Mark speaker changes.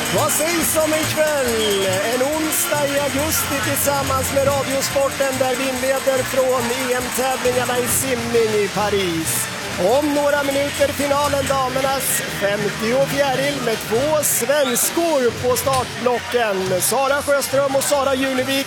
Speaker 1: Vad sägs om en kväll, en onsdag i augusti tillsammans med Radiosporten där vi inleder från EM-tävlingarna i simning i Paris. Om några minuter finalen damernas 50 fjäril med 2 svenskor på startblocken. Sara Sjöström och Sara Junevik